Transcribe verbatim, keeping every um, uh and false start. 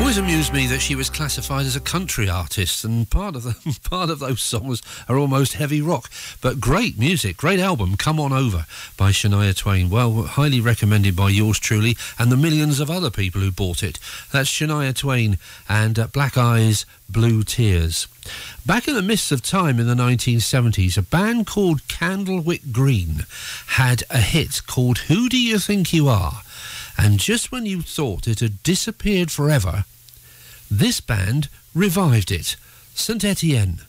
always amused me that she was classified as a country artist, and part of the part of those songs are almost heavy rock. But great music, great album, Come On Over by Shania Twain. Well, highly recommended by yours truly and the millions of other people who bought it. That's Shania Twain and uh, Black Eyes, Blue Tears. Back in the mists of time in the nineteen seventies, a band called Candlewick Green had a hit called Who Do You Think You Are? And just when you thought it had disappeared forever, this band revived it. Saint Etienne.